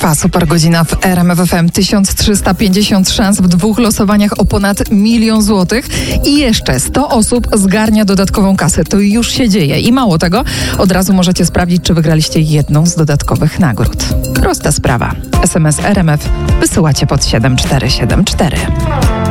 Trwa super godzina w RMF FM. 1350 szans w 2 losowaniach o ponad 1 000 000 złotych i jeszcze 100 osób zgarnia dodatkową kasę. To już się dzieje i mało tego, od razu możecie sprawdzić, czy wygraliście jedną z dodatkowych nagród. Prosta sprawa. SMS RMF wysyłacie pod 7474.